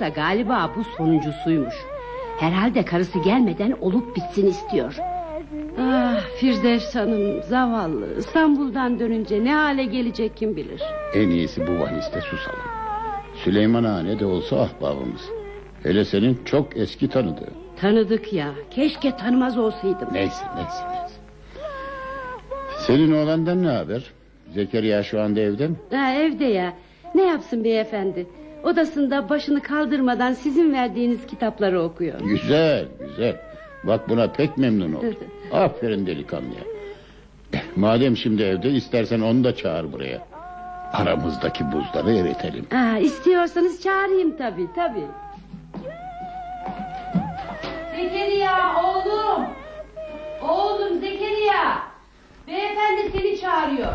bakılırsa galiba bu sonuncusuymuş. Herhalde karısı gelmeden olup bitsin istiyor. Ah Firdevs Hanım zavallı, İstanbul'dan dönünce ne hale gelecek kim bilir. En iyisi bu bahiste susalım. Süleyman Ağa ne de olsa ahbabımız. Hele senin çok eski tanıdığın. Tanıdık ya, keşke tanımaz olsaydım. Neyse. Senin oğlandan ne haber? Zekeriya şu anda evde mi? Evde ya. Ne yapsın beyefendi? Odasında başını kaldırmadan sizin verdiğiniz kitapları okuyor. Güzel. Bak buna pek memnun oldum. Aferin delikanlıya. Madem şimdi evde, istersen onu da çağır buraya. Aramızdaki buzları eritelim. İstiyorsanız çağırayım tabii. Zekeriya oğlum. Oğlum Zekeriya. Beyefendi seni çağırıyor.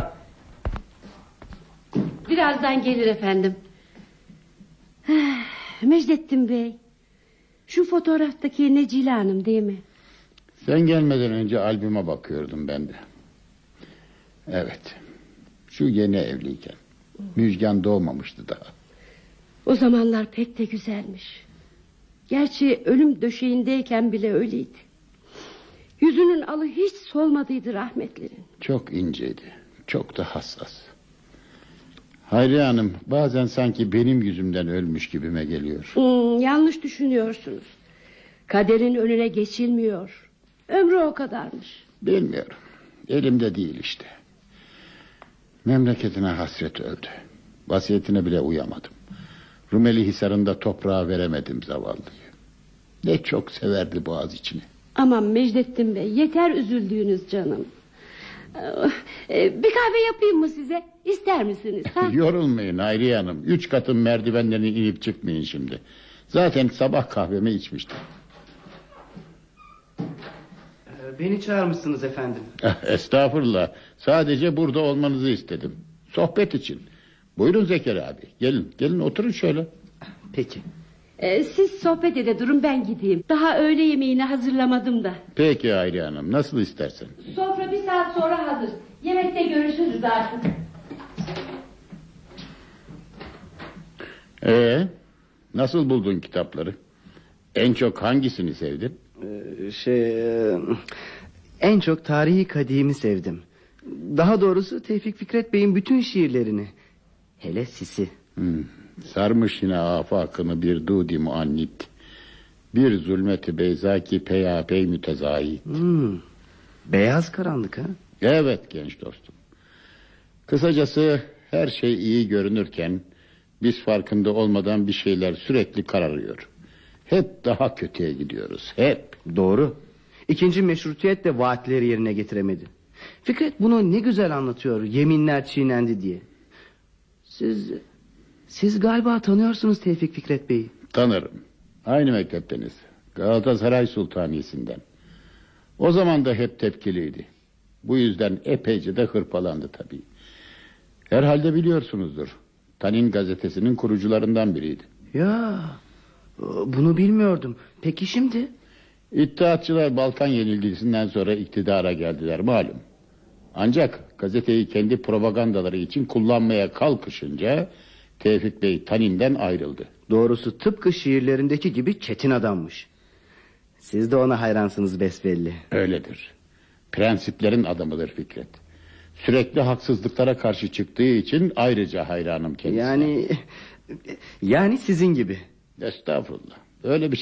Birazdan gelir efendim. Mecdettin Bey, şu fotoğraftaki Necile Hanım değil mi? Sen gelmeden önce albüme bakıyordum ben de. Evet. Şu yeni evliyken. Müjgan doğmamıştı daha. O zamanlar pek de güzelmiş. Gerçi ölüm döşeğindeyken bile öyleydi. Yüzünün alı hiç solmadıydı rahmetlinin. Çok inceydi. Çok da hassas. Hayriye Hanım, bazen sanki benim yüzümden ölmüş gibime geliyor. Yanlış düşünüyorsunuz. Kaderin önüne geçilmiyor. Ömrü o kadarmış. Bilmiyorum. Elimde değil işte. Memleketine hasret öldü. Vasiyetine bile uyamadım. Rumeli Hisarı'nda toprağa veremedim zavallıyı. Ne çok severdi Boğaziçi'ni. Aman Mecdettin Bey, yeter üzüldüğünüz canım. Bir kahve yapayım mı size? İster misiniz? Yorulmayın Hayriye Hanım. 3 katın merdivenlerini inip çıkmayın şimdi. Zaten sabah kahvemi içmiştim. Beni çağırmışsınız efendim. Estağfurullah. Sadece burada olmanızı istedim. Sohbet için. Buyurun Zekeriya abi. Gelin oturun şöyle. Peki. Siz sohbet ede durun, ben gideyim. Daha öğle yemeğini hazırlamadım da. Peki Hayriye Hanım, nasıl istersen. Sofra 1 saat sonra hazır. Yemekte görüşürüz artık. Nasıl buldun kitapları? En çok hangisini sevdin? En çok Tarihi Kadim'i sevdim. Daha doğrusu Tevfik Fikret Bey'in bütün şiirlerini. Hele Sisi. Sarmış yine afakını bir dudi muannit. Bir zulmeti beyzaki peyapey mütezayit. Beyaz karanlık ha? Evet genç dostum. Kısacası her şey iyi görünürken biz farkında olmadan bir şeyler sürekli kararıyor. Hep daha kötüye gidiyoruz, hep. Doğru. İkinci meşrutiyet de vaatleri yerine getiremedi. Fikret bunu ne güzel anlatıyor, yeminler çiğnendi diye. Siz galiba tanıyorsunuz Tevfik Fikret Bey'i. Tanırım. Aynı mektepteniz. Galatasaray Sultanisi'nden. O zaman da hep tepkiliydi. Bu yüzden epeyce de hırpalandı tabii. Herhalde biliyorsunuzdur. Tanin gazetesinin kurucularından biriydi. Ya, bunu bilmiyordum. Peki şimdi? İttihatçılar Balkan yenilgisinden sonra iktidara geldiler malum. Ancak gazeteyi kendi propagandaları için kullanmaya kalkışınca Tevfik Bey Tanin'den ayrıldı. Doğrusu tıpkı şiirlerindeki gibi çetin adammış. Siz de ona hayransınız besbelli. Öyledir. Prensiplerin adamıdır Fikret. Sürekli haksızlıklara karşı çıktığı için ayrıca hayranım kendisine. Yani sizin gibi. Estağfurullah. Öyle bir